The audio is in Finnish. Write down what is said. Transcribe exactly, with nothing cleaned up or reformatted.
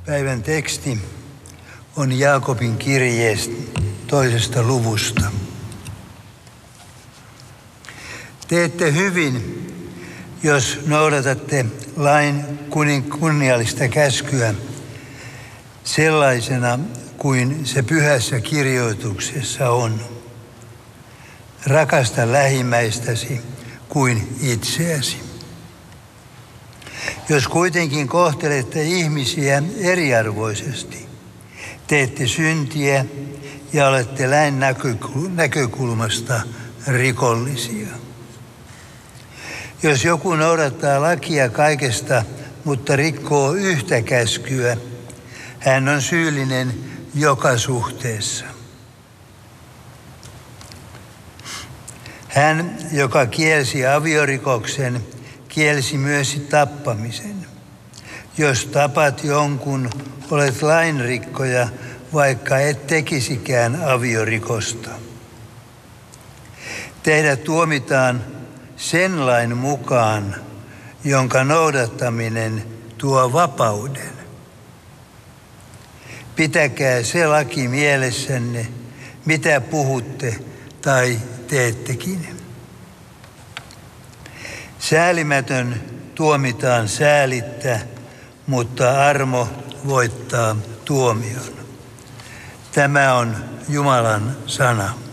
Päivän teksti on Jaakobin kirjeestä toisesta luvusta. Teette hyvin, jos noudatatte lain kunniallista käskyä sellaisena kuin se pyhässä kirjoituksessa on. Rakasta lähimmäistäsi kuin itseäsi. Jos kuitenkin kohtelette ihmisiä eriarvoisesti, teette syntiä ja olette lain näkökulmasta rikollisia. Jos joku noudattaa lakia kaikesta, mutta rikkoo yhtä käskyä, hän on syyllinen joka suhteessa. Hän, joka kielsi aviorikoksen, kielsi myös tappamisen. Jos tapat jonkun, olet lainrikkoja, vaikka et tekisikään aviorikosta. Teidät tuomitaan sen lain mukaan, jonka noudattaminen tuo vapauden. Pitäkää se laki mielessänne, mitä puhutte tai teettekin. Säälimätön tuomitaan säälittä, mutta armo voittaa tuomion. Tämä on Jumalan sana.